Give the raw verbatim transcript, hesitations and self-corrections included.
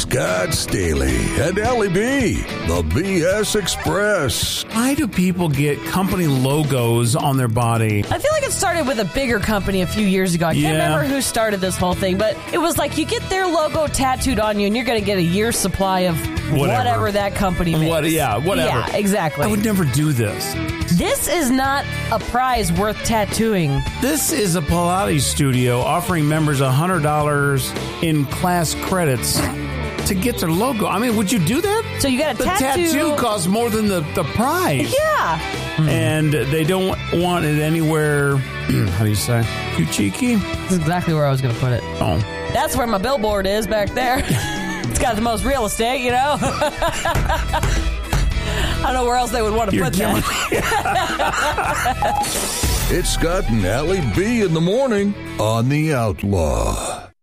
Scott Staley and Ellie B, the B S Express. Why do people get company logos on their body? I feel like it started with a bigger company a few years ago. I can't Yeah. remember who started this whole thing, but it was like you get their logo tattooed on you and you're going to get a year's supply of Whatever. whatever, that company makes. What? Yeah, whatever. Yeah, exactly. I would never do this. This is not a prize worth tattooing. This is a Pilates studio offering members one hundred dollars in class credits to get their logo. I mean, would you do that? So you got a the tattoo. tattoo costs more than the, the prize. Yeah. And they don't want it anywhere, how do you say, too cheeky? That's exactly where I was going to put it. Oh. That's where my billboard is back there. It's got the most real estate, you know? I don't know where else they would want to You're put that. It's Scott and Ellie B in the morning on The Outlaw.